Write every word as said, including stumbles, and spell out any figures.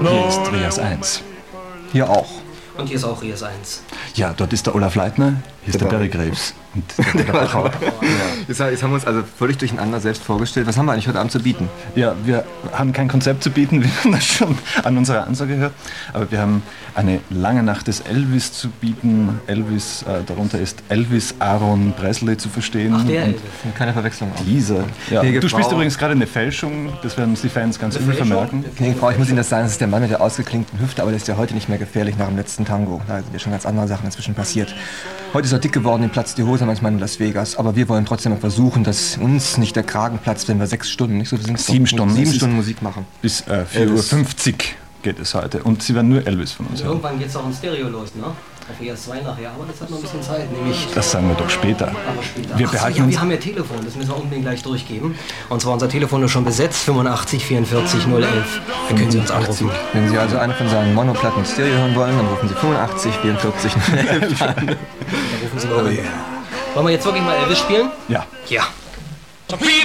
Hier ist Rias eins. Hier auch. Und hier ist auch Rias eins. Ja, dort ist der Olaf Leitner, hier ist der, der Barry Graves. Und der, der Bachauer. Ja. Jetzt, jetzt haben wir uns also völlig durcheinander selbst vorgestellt. Was haben wir eigentlich heute Abend zu bieten? Ja, wir haben kein Konzept zu bieten, wir haben das schon an unserer Ansage gehört. Aber wir haben eine lange Nacht des Elvis zu bieten. Elvis, äh, darunter ist Elvis Aaron Presley zu verstehen. Ach, der und Elvis. Keine Verwechslung. Dieser. Ja. Gnädige Du spielst Frau. übrigens gerade eine Fälschung, das werden uns die Fans ganz übel vermerken. Gnädige Frau, ich muss Ihnen das sagen, das ist der Mann mit der ausgeklinkten Hüfte, aber der ist ja heute nicht mehr gefährlich nach dem letzten Tango. Da sind ja schon ganz andere Sachen inzwischen passiert. Heute ist er dick geworden, ihm platzt die Hose manchmal in Las Vegas. Aber wir wollen trotzdem mal versuchen, dass uns nicht der Kragen platzt, wenn wir sechs Stunden, nicht so sind Sieben Stunden. sieben Es ist- Stunden Musik machen. Bis äh, vier Uhr fünfzig geht es heute. Und Sie werden nur Elvis von uns hören. Irgendwann geht's auch in Stereo los, ne? Auf Rias zwei nachher, aber das hat noch ein bisschen Zeit, nämlich... Das sagen wir doch später. Aber später. Wir Ach so, behalten ja, uns. wir haben ja Telefon, das müssen wir unbedingt gleich durchgeben. Und zwar unser Telefon ist schon besetzt, fünfundachtzig vierundvierzig null elf. Da können Sie uns anrufen. Wenn Sie also eine von seinen Monoplatten Stereo hören wollen, dann rufen Sie fünfundachtzig vierundvierzig elf an. Da rufen Sie mal an. Wollen wir jetzt wirklich mal Elvis spielen? Ja. Ja.